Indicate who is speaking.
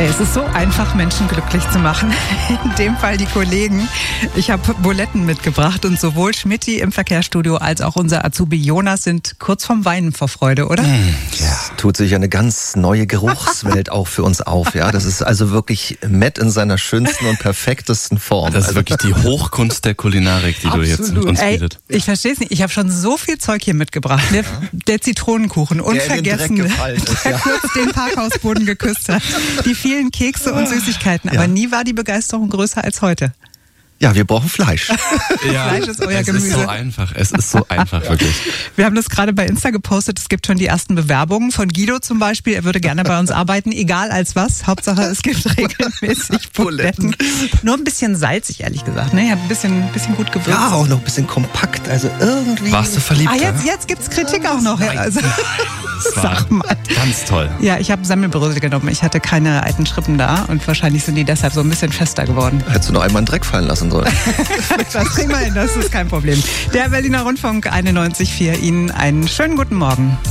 Speaker 1: Es ist so einfach, Menschen glücklich zu machen. In dem Fall die Kollegen. Ich habe Buletten mitgebracht und sowohl Schmidti im Verkehrsstudio als auch unser Azubi Jonas sind kurz vorm Weinen vor Freude, oder?
Speaker 2: Ja, tut sich eine ganz neue Geruchswelt auch für uns auf. Ja, das ist also wirklich Met in seiner schönsten und perfektesten Form.
Speaker 3: Das ist wirklich die Hochkunst der Kulinarik, die du jetzt uns bietet.
Speaker 1: Ich verstehe es nicht. Ich habe schon so viel Zeug hier mitgebracht. Der Zitronenkuchen, unvergessen, der kurz den Parkhausboden geküsst hat. Die vielen Kekse und Süßigkeiten. Aber nie war die Begeisterung größer als heute.
Speaker 2: Ja, wir brauchen Fleisch.
Speaker 3: Ja,
Speaker 1: Fleisch ist euer Gemüse.
Speaker 3: Es ist so einfach. Es ist so einfach, wirklich.
Speaker 1: Wir haben das gerade bei Insta gepostet. Es gibt schon die ersten Bewerbungen von Guido zum Beispiel. Er würde gerne bei uns arbeiten, egal als was. Hauptsache, es gibt regelmäßig Buletten. Nur ein bisschen salzig, ehrlich gesagt. Ne? Ja, ein bisschen gut gewürzt.
Speaker 2: Ja, auch noch ein bisschen kompakt. Also irgendwie.
Speaker 3: Warst du verliebt?
Speaker 1: Jetzt gibt's Kritik auch noch. Ja, also,
Speaker 3: sag mal. Ganz toll.
Speaker 1: Ja, ich habe Semmelbrösel genommen. Ich hatte keine alten Schrippen da und wahrscheinlich sind die deshalb so ein bisschen fester geworden.
Speaker 2: Hättest du noch einmal einen Dreck fallen lassen sollen.
Speaker 1: Das kriegen wir hin, das ist kein Problem. Der Berliner Rundfunk 91.4. Ihnen einen schönen guten Morgen.